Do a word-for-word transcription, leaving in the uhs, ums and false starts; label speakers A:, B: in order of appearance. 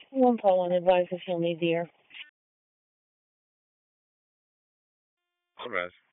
A: One call and advise if you'll need the air.
B: All right.